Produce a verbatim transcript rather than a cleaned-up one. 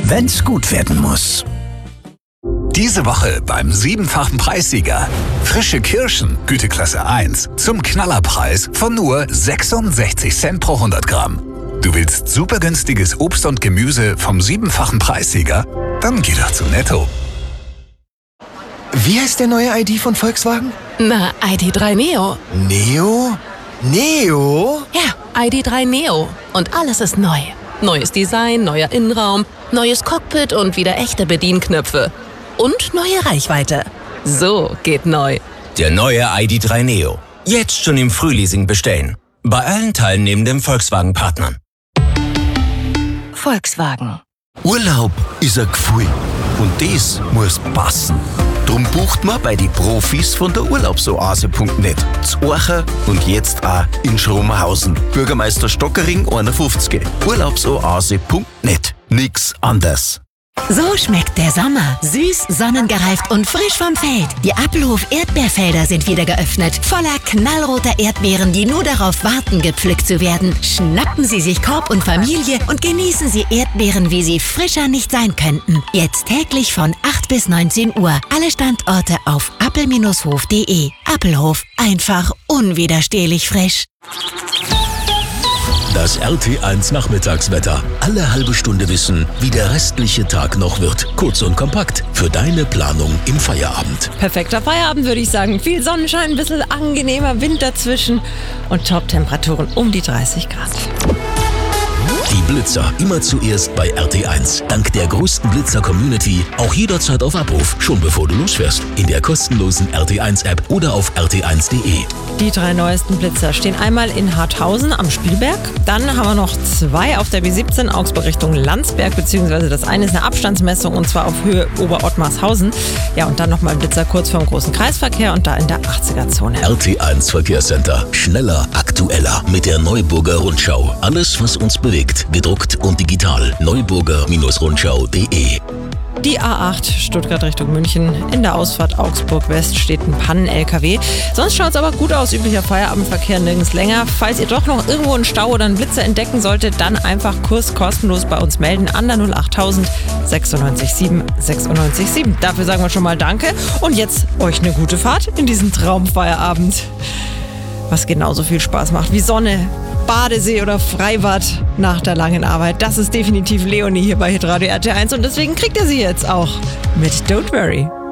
wenn's gut werden muss. Diese Woche beim siebenfachen Preissieger. Frische Kirschen, Güteklasse eins, zum Knallerpreis von nur sechsundsechzig Cent pro hundert Gramm. Du willst super günstiges Obst und Gemüse vom siebenfachen Preissieger? Dann geh doch zu Netto. Wie heißt der neue I D von Volkswagen? Na, I D drei Neo. Neo? Neo? Ja, I D drei Neo. Und alles ist neu. Neues Design, neuer Innenraum, neues Cockpit und wieder echte Bedienknöpfe. Und neue Reichweite. So geht neu. Der neue I D drei Neo. Jetzt schon im Frühleasing bestellen. Bei allen teilnehmenden Volkswagen-Partnern. Volkswagen. Urlaub ist ein Gefühl. Und das muss passen. Drum bucht man bei die Profis von der Urlaubsoase punkt net. Zu Orcha und jetzt auch in Schromenhausen. Bürgermeister Stockering einundfünfzig. Urlaubsoase punkt net. Nix anders. So schmeckt der Sommer. Süß, sonnengereift und frisch vom Feld. Die Appelhof Erdbeerfelder sind wieder geöffnet. Voller knallroter Erdbeeren, die nur darauf warten, gepflückt zu werden. Schnappen Sie sich Korb und Familie und genießen Sie Erdbeeren, wie sie frischer nicht sein könnten. Jetzt täglich von acht bis neunzehn Uhr. Alle Standorte auf appel Bindestrich hof punkt de. Appelhof. Einfach unwiderstehlich frisch. Das R T eins Nachmittagswetter. Alle halbe Stunde wissen, wie der restliche Tag noch wird. Kurz und kompakt für deine Planung im Feierabend. Perfekter Feierabend, würde ich sagen. Viel Sonnenschein, ein bisschen angenehmer Wind dazwischen und Top-Temperaturen um die dreißig Grad. Die Blitzer immer zuerst bei R T eins. Dank der größten Blitzer-Community auch jederzeit auf Abruf, schon bevor du losfährst. In der kostenlosen R T eins App oder auf r t eins punkt de. Die drei neuesten Blitzer stehen einmal in Harthausen am Spielberg. Dann haben wir noch zwei auf der B siebzehn Augsburg Richtung Landsberg, beziehungsweise das eine ist eine Abstandsmessung und zwar auf Höhe Oberottmarshausen. Ja, und dann nochmal ein Blitzer kurz vorm großen Kreisverkehr und da in der achtziger-Zone. R T eins Verkehrscenter. Schneller, aktueller mit der Neuburger Rundschau. Alles, was uns bewegt, gedruckt und digital. neuburger Rundschau punkt de. Die A acht Stuttgart Richtung München. In der Ausfahrt Augsburg West steht ein Pannen-L K W. Sonst schaut es aber gut aus. Üblicher Feierabendverkehr nirgends länger. Falls ihr doch noch irgendwo einen Stau oder einen Blitzer entdecken solltet, dann einfach Kurs kostenlos bei uns melden an der null achttausend sechsundneunzig sieben sechsundneunzig sieben. Dafür sagen wir schon mal Danke. Und jetzt euch eine gute Fahrt in diesen Traumfeierabend. Was genauso viel Spaß macht wie Sonne, Badesee oder Freibad nach der langen Arbeit. Das ist definitiv Leonie hier bei Hitradio R T eins und deswegen kriegt ihr sie jetzt auch mit Don't Worry.